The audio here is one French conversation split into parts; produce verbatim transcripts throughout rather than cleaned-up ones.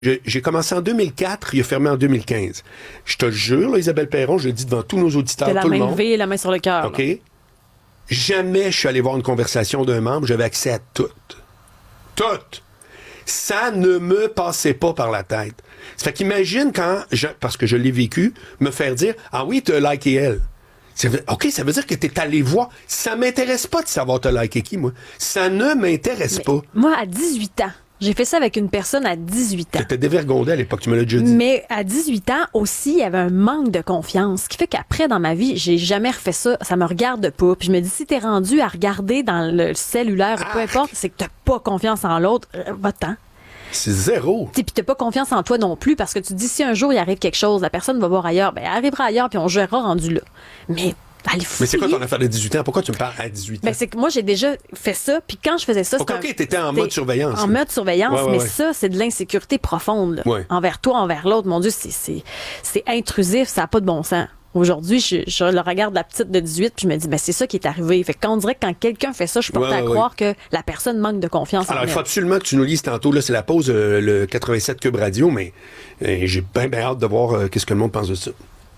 Je, j'ai commencé en deux mille quatre, il a fermé en deux mille quinze. Je te le jure, là, Isabelle Perron, je le dis devant tous nos auditeurs, T'as tout la le main monde. levée et la main sur le cœur. OK? Là. Jamais je suis allé voir une conversation d'un membre, j'avais accès à tout. Tout! Ça ne me passait pas par la tête. Ça fait qu'imagine quand, je, parce que je l'ai vécu, me faire dire « Ah oui, t'as liké elle. » OK, ça veut dire que t'es allé voir. Ça m'intéresse pas de savoir t'as liké qui, moi. Ça ne m'intéresse Mais pas. Moi, à dix-huit ans, j'ai fait ça avec une personne à dix-huit ans. T'étais dévergondé à l'époque, tu me l'as déjà dit. Mais à dix-huit ans aussi, il y avait un manque de confiance, ce qui fait qu'après, dans ma vie, j'ai jamais refait ça. Ça me regarde pas. Puis je me dis, si t'es rendu à regarder dans le cellulaire, ou peu Ah. importe, c'est que t'as pas confiance en l'autre, euh, va-t'en. C'est zéro. Puis t'as pas confiance en toi non plus, parce que tu te dis, si un jour il arrive quelque chose, la personne va voir ailleurs, ben elle arrivera ailleurs, puis on gérera rendu là. Mais allez fouiller. Mais c'est quoi ton affaire de dix-huit ans? Pourquoi tu me parles à dix-huit ans? Ben, c'est que moi, j'ai déjà fait ça, puis quand je faisais ça, OK, c'était OK, t'étais en mode surveillance. En mode surveillance, Ouais, ouais, mais ouais. ça, c'est de l'insécurité profonde, là. Ouais. Envers toi, envers l'autre. Mon Dieu, c'est, c'est, c'est intrusif, ça n'a pas de bon sens. Aujourd'hui, je, je le regarde la petite de dix-huit, puis je me dis, ben c'est ça qui est arrivé. Fait qu'on dirait que quand quelqu'un fait ça, je suis portée Ouais, à ouais, croire que la personne manque de confiance en Alors, il elle. faut absolument que tu nous lises tantôt. Là, c'est la pause, euh, le quatre-vingt-sept Cube Radio, mais euh, j'ai bien, bien hâte de voir euh, qu'est-ce que le monde pense de ça.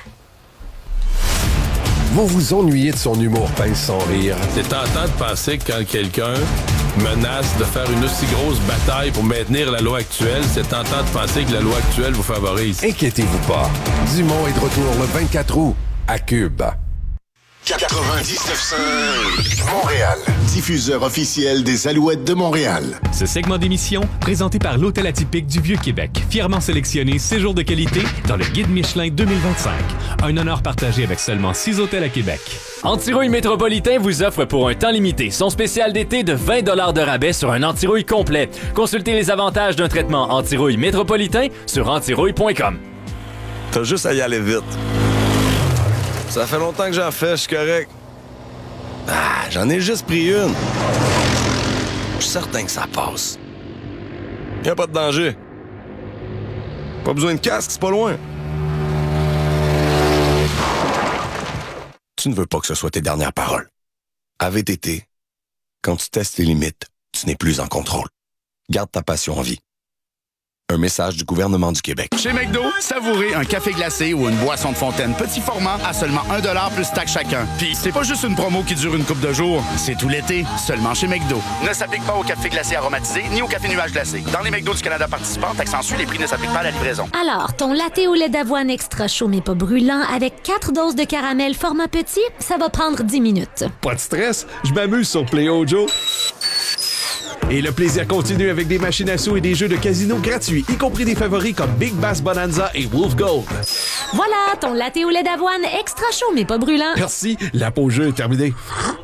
Vous vous ennuyez de son humour pince sans rire. C'est tentant de penser que quand quelqu'un menace de faire une aussi grosse bataille pour maintenir la loi actuelle, c'est tentant de penser que la loi actuelle vous favorise. Inquiétez-vous pas. Dumont est de retour le vingt-quatre août à Cube. quatre-vingt-dix-neuf cinq Montréal, diffuseur officiel des Alouettes de Montréal. Ce segment d'émission, présenté par l'Hôtel Atypique du Vieux-Québec, fièrement sélectionné séjour de qualité dans le Guide Michelin deux mille vingt-cinq. Un honneur partagé avec seulement six hôtels à Québec. Antirouille Métropolitain vous offre pour un temps limité son spécial d'été de vingt dollars de rabais sur un antirouille complet. Consultez les avantages d'un traitement antirouille métropolitain sur antirouille point com. T'as juste à y aller vite. Ça fait longtemps que j'en fais, je suis correct. Ah, j'en ai juste pris une. Je suis certain que ça passe. Y a pas de danger. Pas besoin de casque, c'est pas loin. Tu ne veux pas que ce soit tes dernières paroles. À V T T, quand tu testes tes limites, tu n'es plus en contrôle. Garde ta passion en vie. Un message du gouvernement du Québec. Chez McDo, savourez un café glacé ou une boisson de fontaine petit format à seulement un dollar plus taxe chacun. Puis c'est pas juste une promo qui dure une couple de jours, c'est tout l'été, seulement chez McDo. Ne s'applique pas au café glacé aromatisé ni au café nuage glacé. Dans les McDo du Canada participants, taxe en suit, les prix ne s'appliquent pas à la livraison. Alors, ton latte au lait d'avoine extra chaud mais pas brûlant avec quatre doses de caramel format petit, ça va prendre dix minutes. Pas de stress, je m'amuse sur Play-O Joe. Et le plaisir continue avec des machines à sous et des jeux de casino gratuits, y compris des favoris comme Big Bass Bonanza et Wolf Gold. Voilà, ton latte au lait d'avoine extra chaud mais pas brûlant. Merci, la pause jeu est terminée.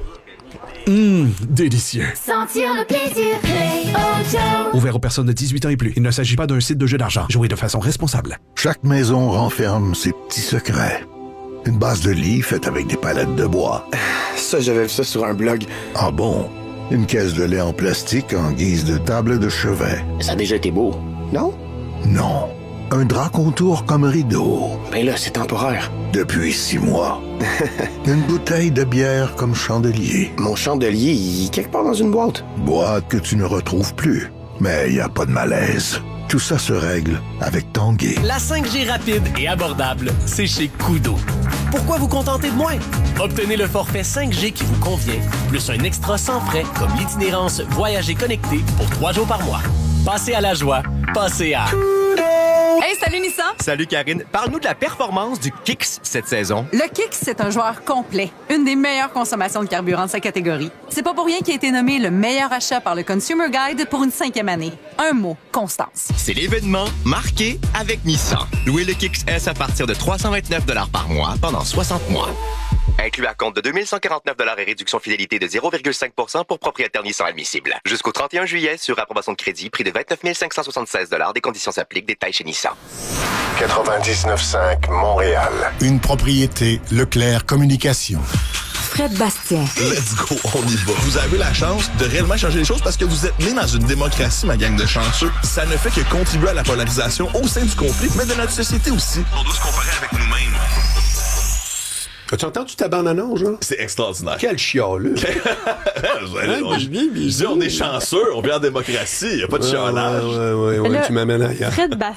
Hum, délicieux. Sentir le plaisir, Play-O Joe. Ouvert aux personnes de dix-huit ans et plus. Il ne s'agit pas d'un site de jeu d'argent. Jouez de façon responsable. Chaque maison renferme ses petits secrets. Une base de lit faite avec des palettes de bois. Ça, j'avais vu ça sur un blog. Ah bon? Une caisse de lait en plastique en guise de table de chevet. Ça a déjà été beau, non? Non. Un drap contour comme rideau. Ben là, c'est temporaire. Depuis six mois. Une bouteille de bière comme chandelier. Mon chandelier, il est quelque part dans une boîte. Boîte que tu ne retrouves plus. Mais il n'y a pas de malaise. Tout ça se règle avec Tanguay. La cinq G rapide et abordable, c'est chez Koodo. Pourquoi vous contenter de moins? Obtenez le forfait cinq G qui vous convient, plus un extra sans frais comme l'itinérance Voyager connecté pour trois jours par mois. Passez à la joie, passez à... Hey, salut Nissan! Salut Karine. Parle-nous de la performance du Kicks cette saison. Le Kicks, c'est un joueur complet. Une des meilleures consommations de carburant de sa catégorie. C'est pas pour rien qu'il a été nommé le meilleur achat par le Consumer Guide pour une cinquième année. Un mot, constance. C'est l'événement marqué avec Nissan. Louez le Kicks S à partir de trois cent vingt-neuf dollars par mois pendant soixante mois. Inclus à compte de deux mille cent quarante-neuf dollars et réduction fidélité de zéro virgule cinq pour cent pour propriétaires Nissan admissible. Jusqu'au trente et un juillet, sur approbation de crédit, prix de vingt-neuf mille cinq cent soixante-seize dollars. Des conditions s'appliquent. Détails chez Nissan. quatre-vingt-dix-neuf cinq Montréal. Une propriété Leclerc Communication. Fred Bastien. Let's go, on y va. Vous avez la chance de réellement changer les choses parce que vous êtes né dans une démocratie, ma gang de chanceux. Ça ne fait que contribuer à la polarisation au sein du conflit, mais de notre société aussi. On doit se comparer avec nous-mêmes. As-tu entendu ta bande-annonce, genre? C'est extraordinaire. Quel chialeux. on, je dis, on est chanceux, on vit en démocratie, il n'y a pas de chialage. Ouais, ouais, ouais, ouais, tu m'amènes ailleurs. Fred